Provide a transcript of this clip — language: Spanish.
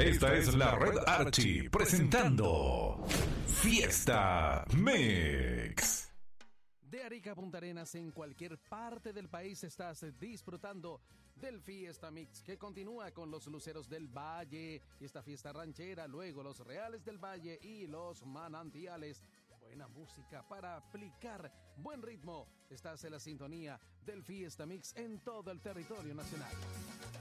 Esta es la Red Archie presentando Fiesta Mix. De Arica a Punta Arenas, en cualquier parte del país estás disfrutando del Fiesta Mix, que continúa con los Luceros del Valle, esta fiesta ranchera, luego los Reales del Valle y los Manantiales. Buena música para aplicar buen ritmo. Estás en la sintonía del Fiesta Mix en todo el territorio nacional.